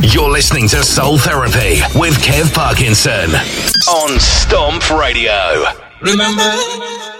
You're listening to Soul Therapy with Kev Parkinson on Stomp Radio. Remember